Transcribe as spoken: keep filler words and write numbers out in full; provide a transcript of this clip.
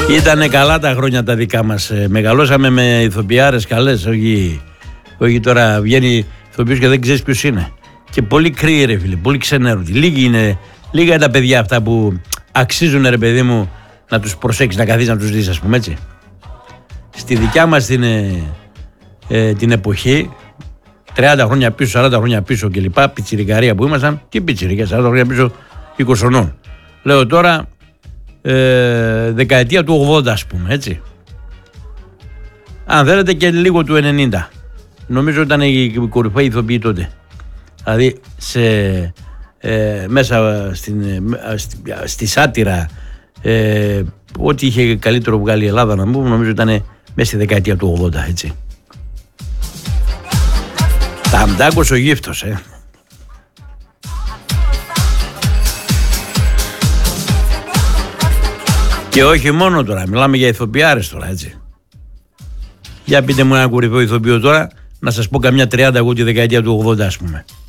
Ήτανε καλά τα χρόνια τα δικά μας. Μεγαλώσαμε με ηθοποιάρες καλές, όχι, όχι τώρα βγαίνει ηθοποιός και δεν ξέρεις ποιος είναι. Και πολύ κρύοι ρε φίλε, πολύ ξενέρωτοι. Λίγοι είναι, λίγα είναι τα παιδιά αυτά που αξίζουν ρε παιδί μου να τους προσέξεις, να καθίσεις να τους δεις, ας πούμε έτσι. Στη δικιά μας την, ε, την εποχή, τριάντα χρόνια πίσω, σαράντα χρόνια πίσω και λοιπά, πιτσιρικαρία που ήμασταν, τι πιτσιρικία, σαράντα χρόνια πίσω, είκοσι χρονών. Λέω τώρα, ε, δεκαετία του ογδόντα ας πούμε, έτσι. Αν θέλετε και λίγο του ενενήντα. Νομίζω ήταν οι κορυφαίοι ηθοποιοί τότε. Δηλαδή, σε, ε, μέσα στην, στη, στη σάτυρα, ε, ό,τι είχε καλύτερο βγάλει η Ελλάδα, να πούμε, νομίζω ήταν μέσα στη δεκαετία του ογδόντα, έτσι. Ταμτάκος ο γύφτος, ε. Και όχι μόνο τώρα, μιλάμε για ηθοποιάρες τώρα, έτσι. Για πείτε μου ένα κορυφαίο ηθοποιό τώρα, να σας πω καμιά τριάντα εγώ τη δεκαετία του ογδόντα, ας πούμε.